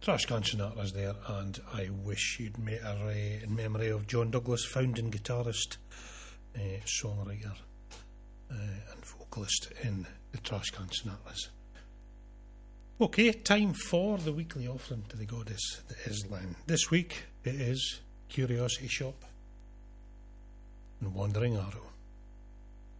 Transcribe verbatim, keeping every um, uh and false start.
Trashcan Sonatas there, and I wish you'd made a uh, in memory of John Douglas, founding guitarist, uh, songwriter, uh, and vocalist in the Trashcan Sonatas. Okay, time for the weekly offering to the goddess that is Lan. This week it is Curiosity Shop and Wandering Arrow.